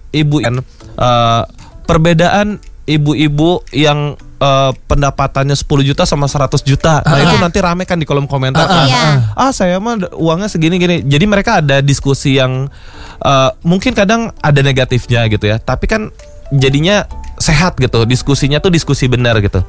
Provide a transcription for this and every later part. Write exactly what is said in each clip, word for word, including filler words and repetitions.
ibu kan uh, perbedaan ibu-ibu yang uh, pendapatannya sepuluh juta sama seratus juta. Nah, uh, itu iya. nanti rame kan di kolom komentar. Uh, kan. iya. Ah, saya mah uangnya segini-gini. Jadi mereka ada diskusi yang uh, mungkin kadang ada negatifnya gitu ya. Tapi kan jadinya sehat gitu. Diskusinya tuh diskusi benar gitu.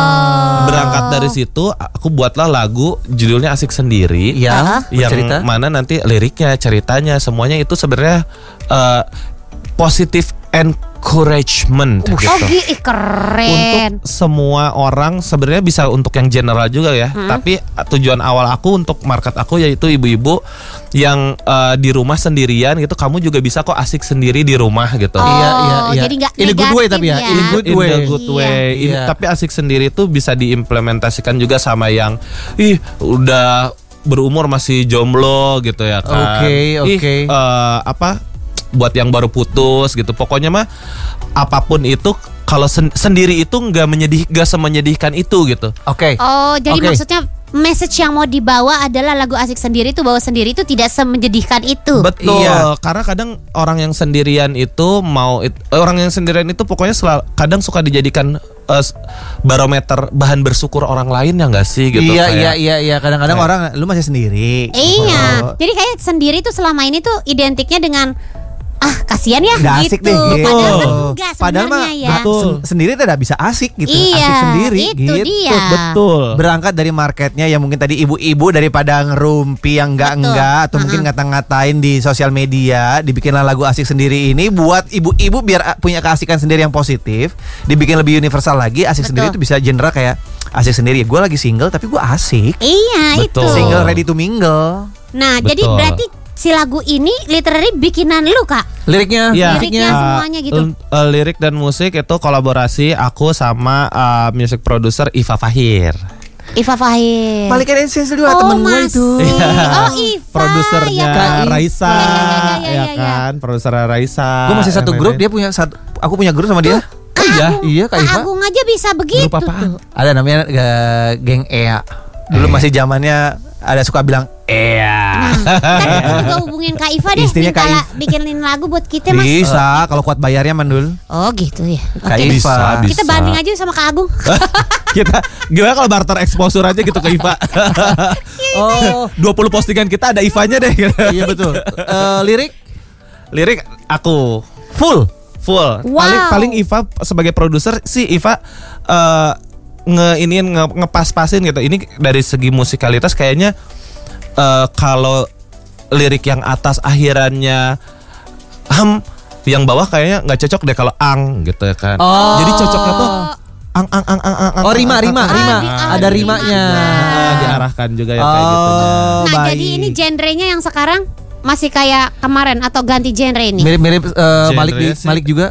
Oh. Berangkat dari situ aku buatlah lagu judulnya Asik Sendiri. Ya, Yang bercerita. mana nanti liriknya, ceritanya, semuanya itu sebenarnya uh, positif encouragement Oh, gitu. gi- ih, keren. Untuk semua orang sebenarnya bisa untuk yang general juga ya. Hmm. Tapi tujuan awal aku untuk market aku yaitu ibu-ibu yang uh, di rumah sendirian gitu. Kamu juga bisa kok asik sendiri di rumah gitu. Oh, Iya, iya, iya. jadi nggak In a good way negatif tapi ya, ya. in a good In way. the good Iya. way. In- Iya. Tapi asik sendiri itu bisa diimplementasikan juga sama yang ih udah berumur masih jomblo gitu ya kan. Oke, Ih, oke. eh, apa buat yang baru putus gitu. Pokoknya mah apapun itu kalau sen- sendiri itu nggak menyedih, nggak semenyedihkan itu gitu. Oke. Oh, jadi Oke. maksudnya message yang mau dibawa adalah lagu Asik Sendiri itu bahwa sendiri itu tidak semenjedikan itu. Betul. Iya. Karena kadang orang yang sendirian itu mau it- orang yang sendirian itu pokoknya selalu, kadang suka dijadikan uh, barometer bahan bersyukur orang lain ya nggak sih gitu. Iya, Kayak- iya, iya, iya. Kadang-kadang kayak- orang lu masih sendiri. Iya. Oh. Jadi kayak sendiri tuh selama ini tuh identiknya dengan ah kasihan ya Nggak gitu. asik deh gitu. Padahal mah enggak Padahal mah sebenarnya ya. betul. sen- sendiri tidak bisa asik gitu. Iya, asik sendiri itu gitu. dia. Betul. Berangkat dari marketnya yang mungkin tadi ibu-ibu daripada ngerumpi yang enggak-enggak atau mungkin ngata-ngatain di sosial media, dibikinlah lagu Asik Sendiri ini buat ibu-ibu biar a- punya keasikan sendiri yang positif, dibikin lebih universal lagi. Asik Betul. Sendiri itu bisa genre kayak asik sendiri. Gue lagi single tapi gue asik. Iya, Betul. itu. Single ready to mingle. Nah, jadi Betul. berarti si lagu ini literally bikinan lu, Kak. Liriknya, Iya. Liriknya Uh, semuanya gitu. un- uh, lirik dan musik itu kolaborasi aku sama uh, music producer Iva Fahir. Iva Fahir. Balik ke Essential juga Oh, temen gue masih. itu. Iya. Oh, Iva. Produsernya ya kan? Raisa, Iya, iya, iya, iya, ya iya, iya. kan, produser Raisa. Gue masih satu yang grup, lain-lain. dia punya satu, aku punya grup sama dia. Oh iya, Iya, Kak Kak Iva. Agung aja bisa begitu grup apaan? tuh. Ada namanya uh, geng Ea. Dulu Eh. masih zamannya ada suka bilang Ea. Kan kita juga hubungin Kak Iva deh, Istrinya minta Kak la- bikinin lagu buat kita, Mas. Bisa, kalau kuat bayarnya Mandul. Oh, gitu ya. Kak Oke. Iva. Bisa, bisa. Kita banding aja sama Kak Agung. Kita gimana kalau barter exposure aja gitu ke Iva? Oh, dua puluh postingan kita ada Ivanya deh. iya betul. Eh, lirik Lirik aku full. full. Wow. Paling paling Iva sebagai produser sih Iva eh, nge iniin nge, ngepas-pasin gitu. Ini dari segi musikalitas kayaknya eh, kalau lirik yang atas akhirannya ham, yang bawah kayaknya nggak cocok deh kalau ang gitu ya kan. Oh. Jadi cocoknya tuh ang ang ang ang ang. ang, Oh, rima, ang, rima, ang, rima. ang, di- ang. Ada rimanya. Ah, diarahkan juga ya kayak Oh. gitunya. Nah, baik. jadi ini genrenya yang sekarang masih kayak kemarin atau ganti genre ini? Mirip-mirip eh, Genre Malik di, sih. Malik juga.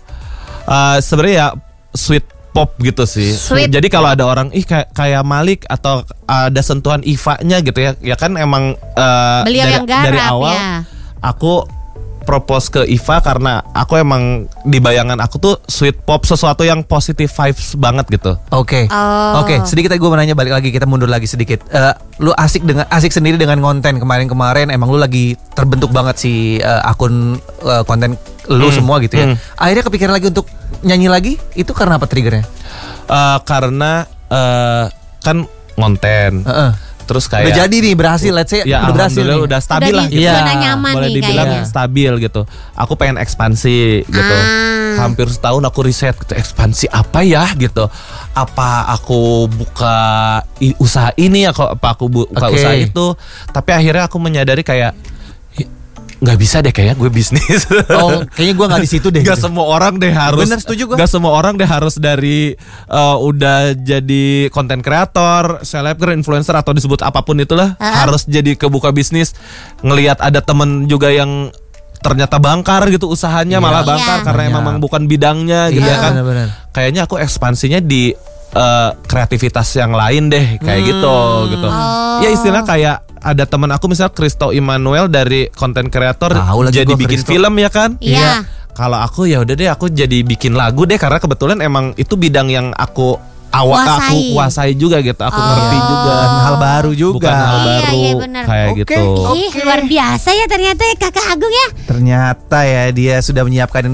Uh, sebenarnya ya sweet pop gitu sih. Sweet Jadi kalau ada orang ih kayak kayak Malik atau ada sentuhan Iva-nya gitu ya. Ya kan emang uh, Beliau dari, yang garap dari awal ya. aku propose ke Iva karena aku emang di bayangan aku tuh sweet pop, sesuatu yang positive vibes banget gitu. Oke. Oh. Oke, sedikit gue mau nanya balik lagi, kita mundur lagi sedikit. Eh, lu asik dengan asik sendiri dengan konten kemarin-kemarin, emang lu lagi terbentuk banget si eh, akun eh, konten lu Hmm, semua gitu ya. hmm. Akhirnya kepikiran lagi untuk nyanyi lagi, itu karena apa triggernya? Uh, karena uh, kan ngonten. Heeh. Terus kayak Udah jadi nih, berhasil, let's say ya udah berhasil alhamdullah nih. udah stabil Udah lah di gitu. zona nyaman Boleh nih dibilang kayaknya. stabil gitu. Aku pengen ekspansi gitu. Ah. Hampir setahun aku riset gitu, ekspansi apa ya gitu. Apa aku buka i- usaha ini atau apa aku bu- buka Oke. usaha itu. Tapi akhirnya aku menyadari kayak "Ih, nggak bisa deh kayak gue bisnis. Oh, kayaknya gue nggak di situ deh. Gak gitu. semua orang deh harus. Bener, setuju gua. Gak semua orang deh harus dari uh, udah jadi konten kreator, selebgram, influencer atau disebut apapun itulah Ah. harus jadi kebuka bisnis. Ngelihat ada temen juga yang ternyata bangkar gitu usahanya, Iya. malah bangkar Iya. karena Banyak. emang bukan bidangnya gitu Iya, ya kan. benar-benar. Kayaknya aku ekspansinya di uh, kreativitas yang lain deh kayak Hmm. gitu gitu. Oh. Ya istilah kayak ada teman aku misal Kristo Immanuel dari konten kreator Tahu lagi jadi gua bikin Kristo. film ya kan. Iya. Kalau aku ya udah deh aku jadi bikin lagu deh karena kebetulan emang itu bidang yang aku awal Kuasai. aku kuasai juga gitu. Aku Oh. ngerti juga. Bukan hal baru juga. Bukan hal Iya, baru iya, benar. kayak Oke, gitu. oke. Ih, luar biasa ya ternyata ya Kakak Agung ya. Ternyata ya dia sudah menyiapkan